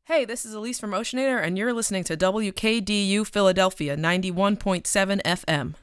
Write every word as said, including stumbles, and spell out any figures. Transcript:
Hey, this is Elise from Oceanator, and you're listening to W K D U Philadelphia ninety-one point seven F M.